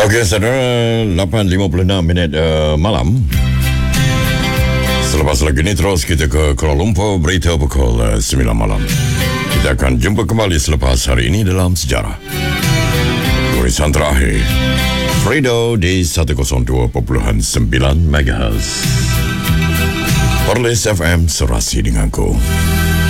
Okey, saudara, 8.56 malam. Selepas lagu ini terus kita ke Kuala Lumpur, berita pukul 9 malam. Kita akan jumpa kembali selepas hari ini dalam sejarah. Tulisan terakhir, Fredo di 102.9 MHz. Perlis FM serasi denganku.